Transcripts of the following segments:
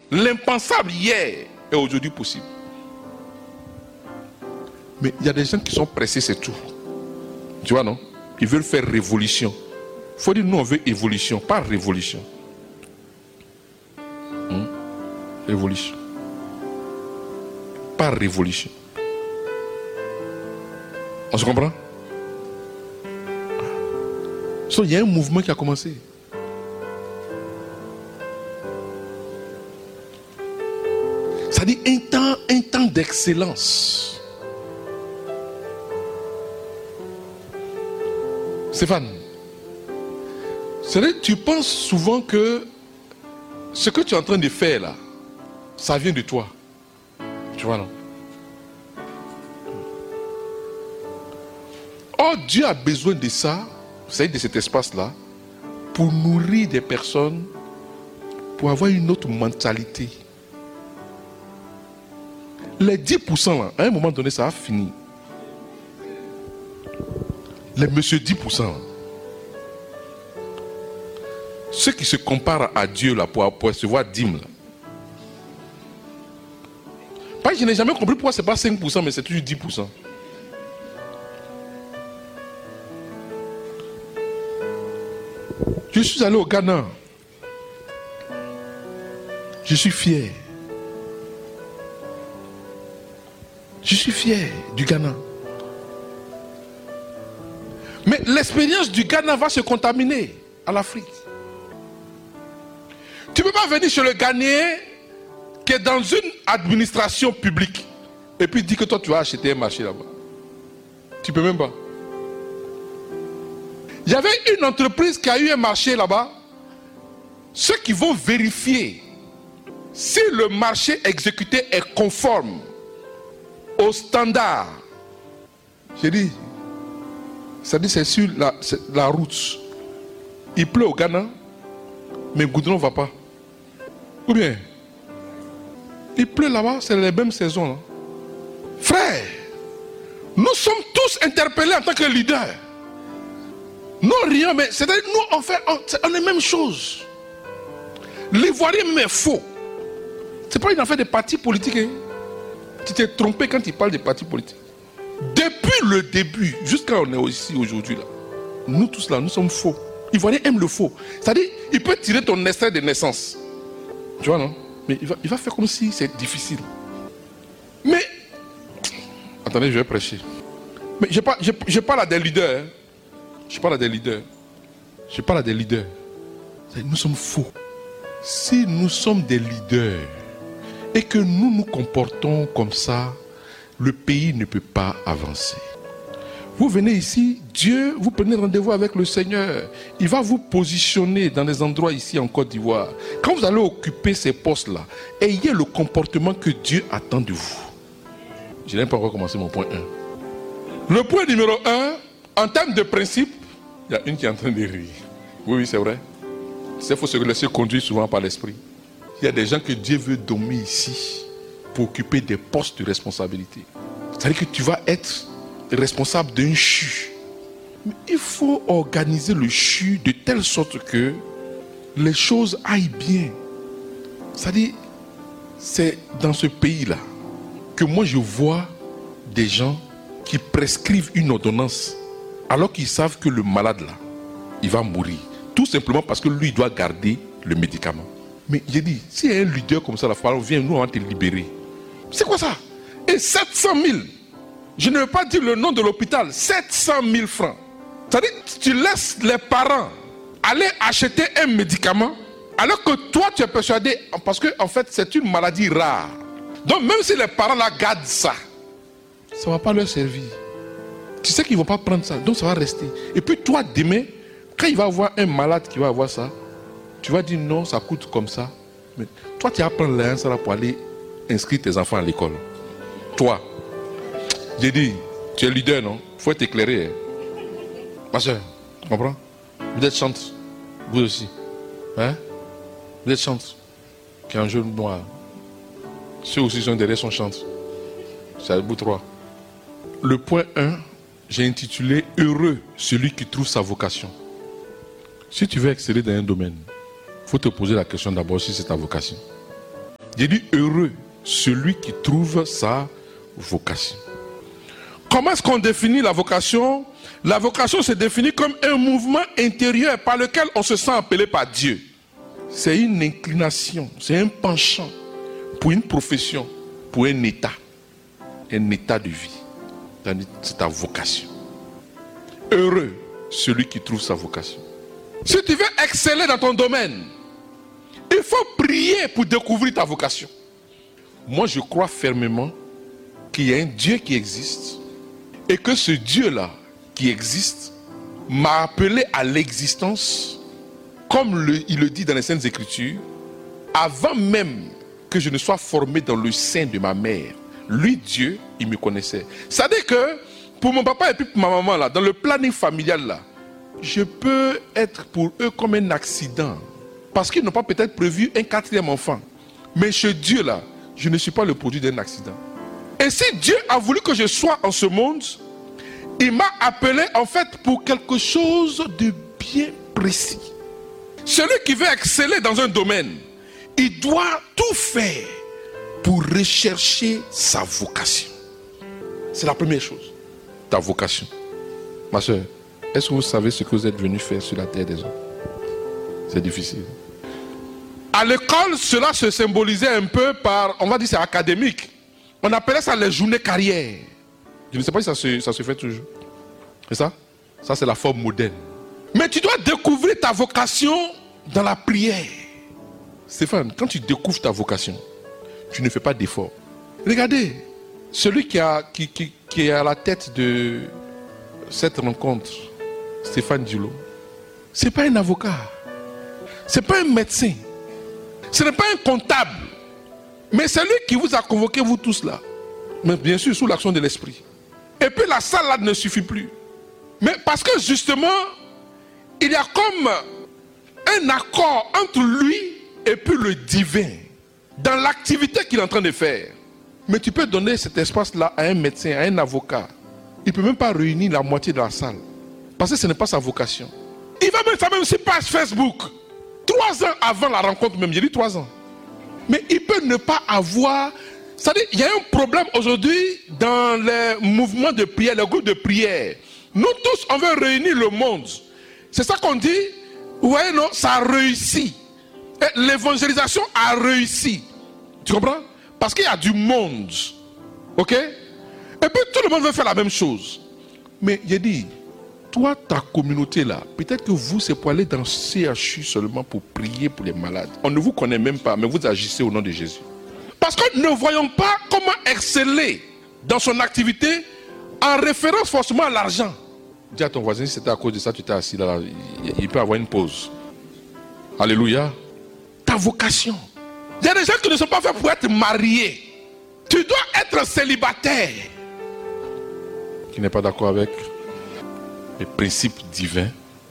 L'impensable hier est aujourd'hui possible. Mais il y a des gens qui sont pressés, c'est tout. Tu vois, non? Ils veulent faire révolution. Il faut dire, nous, on veut évolution, pas révolution. Révolution. Pas révolution. On se comprend? Il y a un mouvement qui a commencé. Ça dit un temps d'excellence. Stéphane, tu penses souvent que ce que tu es en train de faire là, ça vient de toi. Tu vois, non? Oh, Dieu a besoin de ça, vous savez, de cet espace-là, pour nourrir des personnes, pour avoir une autre mentalité. Les 10% là, à un moment donné, ça a fini. Les monsieur 10%. Là. Ceux qui se comparent à Dieu là, pour recevoir dîme. Là. Je n'ai jamais compris pourquoi ce n'est pas 5%, mais c'est toujours 10%. Je suis allé au Ghana. Je suis fier. Je suis fier du Ghana. Mais l'expérience du Ghana va se contaminer à l'Afrique. Tu ne peux pas venir chez le Ghanéen qui est dans une administration publique et puis dire que toi tu vas acheter un marché là-bas. Tu ne peux même pas. Il y avait une entreprise qui a eu un marché là-bas. Ceux qui vont vérifier si le marché exécuté est conforme aux standards. J'ai dit, ça dit c'est sur la route. Il pleut au Ghana, mais le goudron ne va pas. Ou bien, il pleut là-bas, c'est les mêmes saisons. Là. Frère, nous sommes tous interpellés en tant que leaders. Non, rien, mais c'est-à-dire nous, on est la même chose. L'Ivoirien même est faux. C'est pas une affaire de partis politiques. Hein. Tu t'es trompé quand il parle de partis politiques. Depuis le début, jusqu'à on est ici aujourd'hui, là, nous tous là, nous sommes faux. L'Ivoirien aime le faux. C'est-à-dire, il peut tirer ton extrait de naissance. Tu vois, non? Mais il va faire comme si c'est difficile. Mais, attendez, je vais prêcher. Mais je parle à des leaders. Hein. Je parle à des leaders. Je parle à des leaders. Nous sommes faux. Si nous sommes des leaders et que nous nous comportons comme ça, le pays ne peut pas avancer. Vous venez ici, Dieu, vous prenez rendez-vous avec le Seigneur. Il va vous positionner dans des endroits ici en Côte d'Ivoire. Quand vous allez occuper ces postes-là, ayez le comportement que Dieu attend de vous. Je n'ai pas encore commencé mon point 1. Le point numéro 1, en termes de principe, il y a une qui est en train de rire. Oui, c'est vrai. Il faut se laisser conduire souvent par l'esprit. Il y a des gens que Dieu veut dommer ici pour occuper des postes de responsabilité. C'est-à-dire que tu vas être responsable d'un CHU. Mais il faut organiser le CHU de telle sorte que les choses aillent bien. C'est-à-dire, c'est dans ce pays-là que moi je vois des gens qui prescrivent une ordonnance alors qu'ils savent que le malade là, il va mourir. Tout simplement parce que lui doit garder le médicament. Mais j'ai dit, s'il y a un leader comme ça, la viens, nous on va te libérer. C'est quoi ça? Et 700 000. Je ne veux pas dire le nom de l'hôpital. 700 000 francs. C'est-à-dire que tu laisses les parents aller acheter un médicament alors que toi tu es persuadé, parce que en fait c'est une maladie rare. Donc même si les parents la gardent ça, ça ne va pas leur servir. Tu sais qu'ils ne vont pas prendre ça, donc ça va rester. Et puis toi demain, quand il va avoir un malade qui va avoir ça, tu vas dire non, ça coûte comme ça. Mais toi tu vas prendre l'argent là pour aller inscrire tes enfants à l'école. Toi, j'ai dit, tu es leader, non? Il faut être éclairé. Hein? Ma soeur, tu comprends? Vous êtes chante, vous aussi. Hein? Vous êtes chante, qui a un jaune noir. Ceux aussi sont derrière son chante. C'est à bout 3. Le point 1, j'ai intitulé « Heureux celui qui trouve sa vocation ». Si tu veux exceller dans un domaine, il faut te poser la question d'abord si c'est ta vocation. J'ai dit heureux celui qui trouve sa vocation. Comment est-ce qu'on définit la vocation? La vocation se définit comme un mouvement intérieur par lequel on se sent appelé par Dieu. C'est une inclination, c'est un penchant pour une profession, pour un état de vie. C'est ta vocation. Heureux celui qui trouve sa vocation. Si tu veux exceller dans ton domaine, il faut prier pour découvrir ta vocation. Moi, je crois fermement qu'il y a un Dieu qui existe et que ce Dieu-là qui existe m'a appelé à l'existence, comme il le dit dans les Saintes Écritures, avant même que je ne sois formé dans le sein de ma mère. Lui, Dieu, il me connaissait. C'est-à-dire que pour mon papa et puis pour ma maman, là, dans le planning familial, là, je peux être pour eux comme un accident. Parce qu'ils n'ont pas peut-être prévu un 4e enfant. Mais chez Dieu, là, je ne suis pas le produit d'un accident. Et si Dieu a voulu que je sois en ce monde, il m'a appelé en fait pour quelque chose de bien précis. Celui qui veut exceller dans un domaine, il doit tout faire pour rechercher sa vocation. C'est la première chose. Ta vocation. Ma soeur, est-ce que vous savez ce que vous êtes venu faire sur la terre des hommes? C'est difficile. À l'école, cela se symbolisait un peu par, on va dire c'est académique. On appelait ça les journées carrières. Je ne sais pas si ça se fait toujours. C'est ça? Ça c'est la forme moderne. Mais tu dois découvrir ta vocation dans la prière. Stéphane, quand tu découvres ta vocation, tu ne fais pas d'effort. Regardez, celui qui est à la tête de cette rencontre, Stéphane Dulot, ce n'est pas un avocat, ce n'est pas un médecin, ce n'est pas un comptable, mais c'est lui qui vous a convoqué, vous tous là. Mais bien sûr, sous l'action de l'esprit. Et puis la salle là ne suffit plus. Mais parce que justement, il y a comme un accord entre lui et puis le divin dans l'activité qu'il est en train de faire. Mais tu peux donner cet espace-là à un médecin, à un avocat. Il ne peut même pas réunir la moitié de la salle. Parce que ce n'est pas sa vocation. Il va mettre sa même sur page Facebook. 3 ans avant la rencontre même, j'ai dit 3 ans. Mais il peut ne pas avoir... C'est-à-dire, il y a un problème aujourd'hui dans les mouvements de prière, les groupes de prière. Nous tous, on veut réunir le monde. C'est ça qu'on dit. Vous voyez, non, ça a réussi. L'évangélisation a réussi. Tu comprends? Parce qu'il y a du monde. Ok? Et puis tout le monde veut faire la même chose. Mais j'ai dit, toi, ta communauté là, peut-être que vous, c'est pour aller dans le CHU seulement pour prier pour les malades. On ne vous connaît même pas, mais vous agissez au nom de Jésus. Parce que ne voyons pas comment exceller dans son activité en référence forcément à l'argent. Dis à ton voisin, si c'était à cause de ça, tu t'es assis là, il peut avoir une pause. Alléluia. Ta vocation. Il y a des gens qui ne sont pas faits pour être mariés. Tu dois être célibataire. Qui n'est pas d'accord avec les principes divins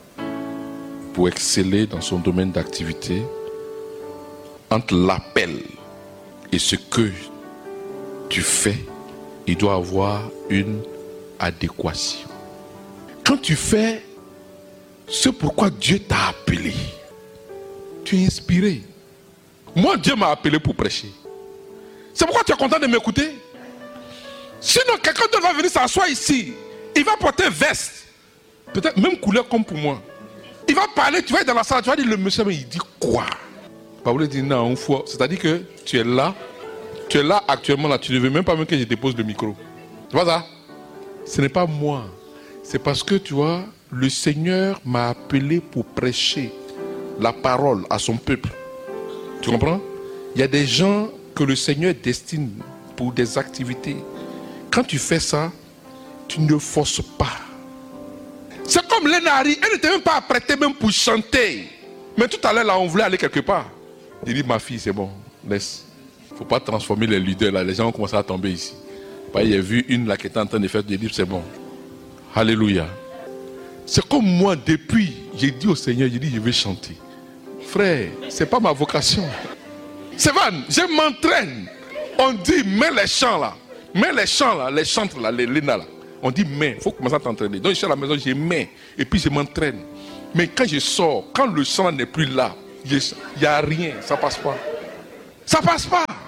pour exceller dans son domaine d'activité, entre l'appel et ce que tu fais, il doit avoir une adéquation. Quand tu fais ce pourquoi Dieu t'a appelé, tu es inspiré. Moi, Dieu m'a appelé pour prêcher. C'est pourquoi tu es content de m'écouter. Sinon, quelqu'un d'autre va venir s'asseoir ici. Il va porter veste. Peut-être même couleur comme pour moi. Il va parler, tu vas être dans la salle, tu vas dire, le monsieur, mais il dit quoi? Paul dit, non, une fois. C'est-à-dire que tu es là actuellement, là, tu ne veux même pas même que je dépose le micro. Tu vois ça? Ce n'est pas moi. C'est parce que, tu vois, le Seigneur m'a appelé pour prêcher la parole à son peuple. Tu comprends? Il y a des gens que le Seigneur destine pour des activités. Quand tu fais ça, tu ne forces pas. C'est comme Lénari, elle n'était même pas apprêtée même pour chanter. Mais tout à l'heure, là, on voulait aller quelque part. Il dit, ma fille, c'est bon, laisse. Il ne faut pas transformer les leaders là. Les gens ont commencé à tomber ici. Il y a vu une là qui était en train de faire des livres, c'est bon. Alléluia. C'est comme moi, depuis, j'ai dit au Seigneur, j'ai dit, je vais chanter. Frère, ce n'est pas ma vocation. C'est vrai, je m'entraîne. On dit, mets les chants là. Mets les chants là, les chantres là, les lénas là. On dit, mets, il faut commencer à t'entraîner. Donc je suis à la maison, je mets. Et puis je m'entraîne. Mais quand je sors, quand le chant n'est plus là, il n'y a rien, ça ne passe pas. Ça ne passe pas.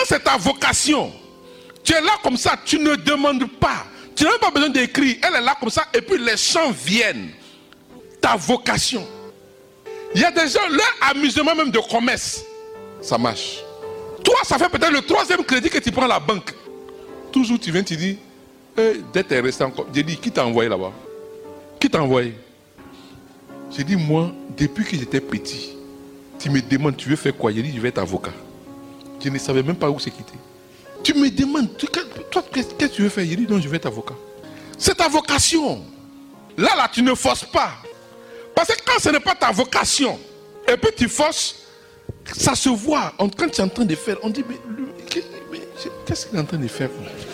c'est ta vocation, tu es là comme ça, tu ne demandes pas. Tu n'as même pas besoin d'écrire. Elle est là comme ça et puis les chants viennent. Ta vocation. Il y a des gens, leur amusement même de commerce, ça marche. Toi, ça fait peut-être le 3e crédit que tu prends à la banque. Toujours tu viens, tu dis, dette est restée encore. J'ai dit, qui t'a envoyé là-bas? Qui t'a envoyé? J'ai dit, moi, depuis que j'étais petit, tu me demandes, tu veux faire quoi? J'ai dit, je vais être avocat. Je ne savais même pas où c'est quitté. Tu me demandes, toi, qu'est-ce que tu veux faire? J'ai dit, non, je vais être avocat. C'est ta vocation. Là, tu ne forces pas. Parce que quand ce n'est pas ta vocation, et puis tu forces, ça se voit. Quand tu es en train de faire, on dit, mais qu'est-ce qu'il est en train de faire?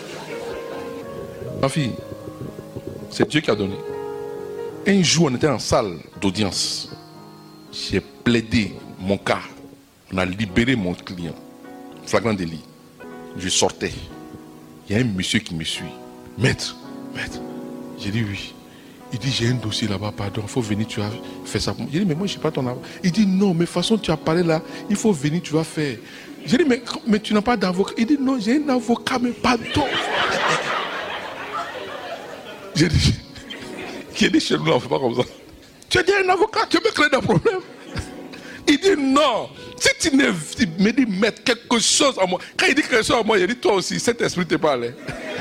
Ma fille, c'est Dieu qui a donné. Un jour, on était en salle d'audience. J'ai plaidé mon cas. On a libéré mon client. Flagrant délit. Je sortais. Il y a un monsieur qui me suit. Maître. J'ai dit oui. Il dit, j'ai un dossier là-bas, pardon, il faut venir, tu vas faire ça. J'ai dit, mais moi, je ne suis pas ton avocat. Il dit, non, mais de toute façon, tu as parlé là, il faut venir, tu vas faire. J'ai dit, mais tu n'as pas d'avocat. Il dit, non, j'ai un avocat, mais pardon. J'ai dit, chez nous, on ne fait pas comme ça. Tu as dit un avocat, tu veux créer des problèmes. Il dit, non. Si tu me dis, mettre quelque chose à moi. Quand il dit quelque chose à moi, il dit, toi aussi, cet esprit te parle.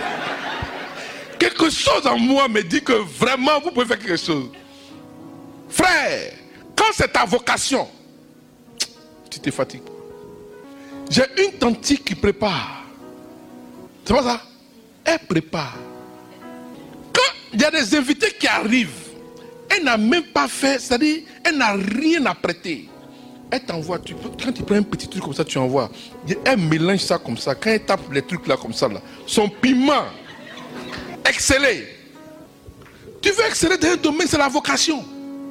Quelque chose en moi me dit que vraiment vous pouvez faire quelque chose. Frère, quand c'est ta vocation, tu te fatigues. J'ai une tante qui prépare. C'est pas ça? Elle prépare. Quand il y a des invités qui arrivent, elle n'a même pas fait, c'est-à-dire, elle n'a rien à prêter. Elle t'envoie, quand tu prends un petit truc comme ça, tu envoies. Elle mélange ça comme ça. Quand elle tape les trucs là comme ça, là, son piment. Exceller. Tu veux exceller dans un domaine, c'est la vocation.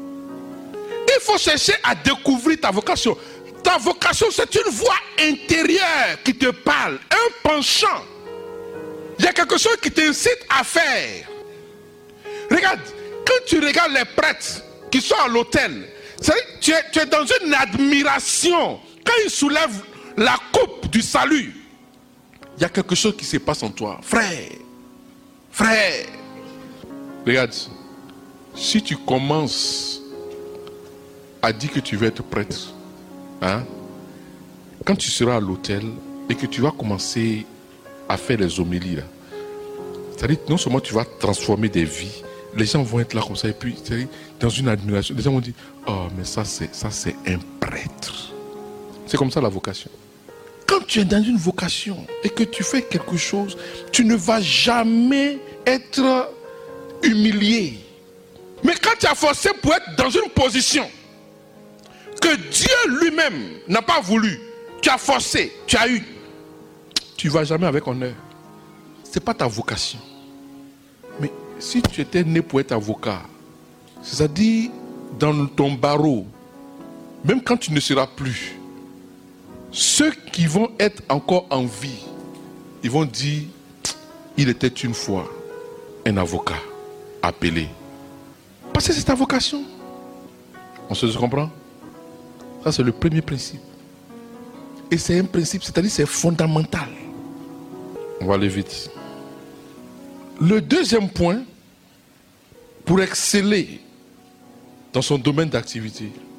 Il faut chercher à découvrir ta vocation. Ta vocation, c'est une voix intérieure qui te parle, un penchant. Il y a quelque chose qui t'incite à faire. Regarde, quand tu regardes les prêtres qui sont à l'autel, tu es dans une admiration. Quand ils soulèvent la coupe du salut, il y a quelque chose qui se passe en toi. Frère, regarde, si tu commences à dire que tu veux être prêtre, hein, quand tu seras à l'autel et que tu vas commencer à faire les homélies, là, c'est-à-dire non seulement tu vas transformer des vies, les gens vont être là comme ça et puis dans une admiration, les gens vont dire, oh mais ça c'est un prêtre. C'est comme ça la vocation. Quand tu es dans une vocation et que tu fais quelque chose, tu ne vas jamais être humilié. Mais quand tu as forcé pour être dans une position que Dieu lui-même n'a pas voulu, tu as forcé, tu as eu, tu ne vas jamais avec honneur. Ce n'est pas ta vocation. Mais si tu étais né pour être avocat, c'est-à-dire dans ton barreau, même quand tu ne seras plus, ceux qui vont être encore en vie, ils vont dire, il était une fois un avocat appelé. Parce que c'est ta vocation. On se comprend? Ça c'est le premier principe. Et c'est un principe, c'est-à-dire c'est fondamental. On va aller vite. Le deuxième point, pour exceller dans son domaine d'activité,